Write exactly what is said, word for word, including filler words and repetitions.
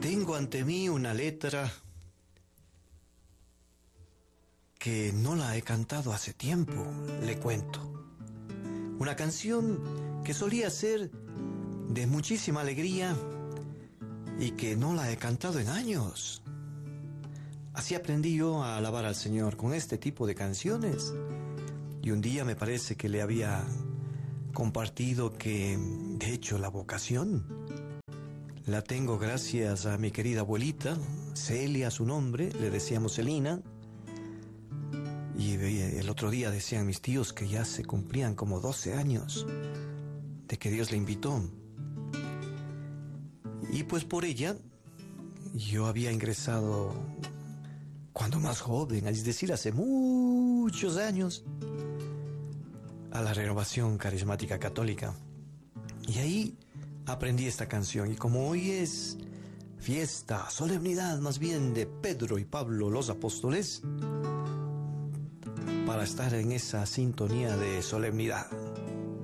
Tengo ante mí una letra que no la he cantado hace tiempo, le cuento. Una canción que solía ser de muchísima alegría y que no la he cantado en años. Así aprendí yo a alabar al Señor con este tipo de canciones. Y un día me parece que le había compartido que, de hecho, la vocación la tengo gracias a mi querida abuelita, Celia, su nombre, le decíamos Celina. Y el otro día decían mis tíos que ya se cumplían como doce años de que Dios le invitó. Y pues por ella yo había ingresado cuando más joven, es decir, hace muchos años, a la Renovación Carismática Católica. Y ahí aprendí esta canción. Y como hoy es fiesta, solemnidad más bien de Pedro y Pablo los apóstoles, para estar en esa sintonía de solemnidad.